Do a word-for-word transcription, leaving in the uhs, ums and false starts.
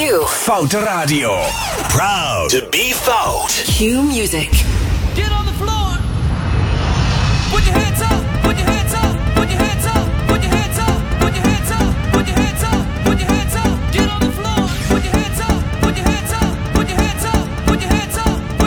Q. Foute Radio. Proud to be fout. Q Music.